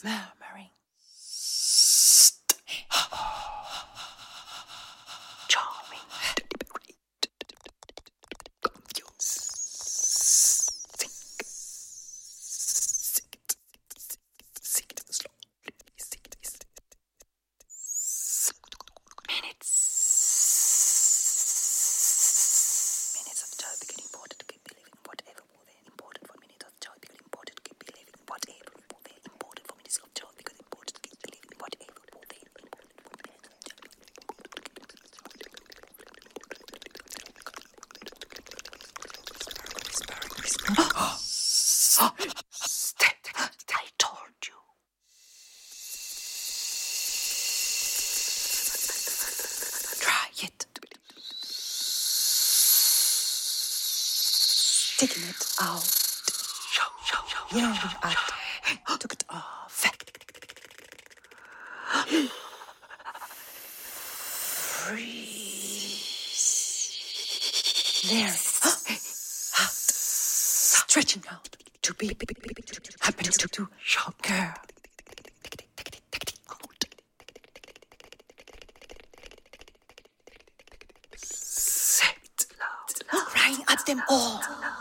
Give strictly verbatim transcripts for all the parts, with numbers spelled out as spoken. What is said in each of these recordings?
murmuring, charming, Step, I told you. Try it. Sticking it out. Yelling at. Took it off. Freeze. There. Out. Stretching out. To be happen to do your girl. Set loud, crying at them all.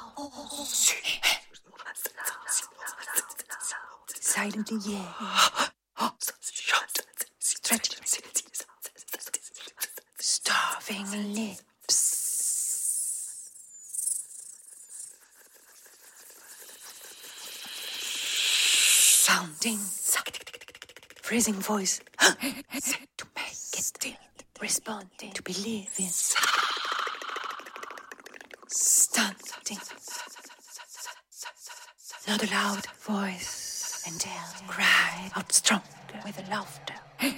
Silently, yeah. Stretching, starving lips. Sounding, freezing voice, to make it still, responding, to believe in, stunting, not a loud voice, and tell, cry out stronger with laughter,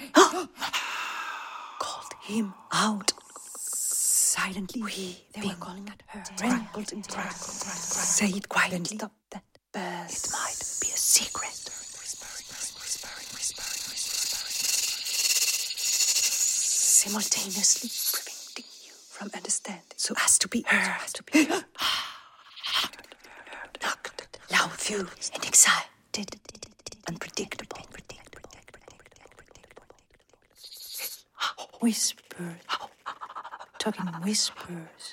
called him out, silently, we, they were calling at her, trembled in terror, say it quietly, stop that burst, it might be a secret. Simultaneously preventing you from understanding, so as to be heard, as to be heard. Loud, furious, and excited, unpredictable, whispers, talking whispers,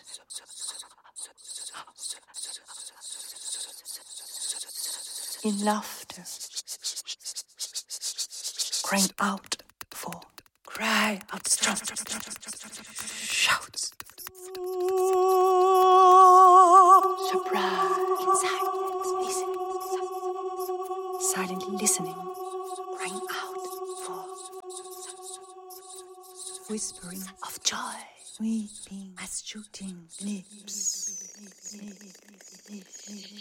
in laughter, crying out for. Cry out strong, shouts, surprise, listening, silently listening, crying out for, whispering of joy, weeping as shooting lips.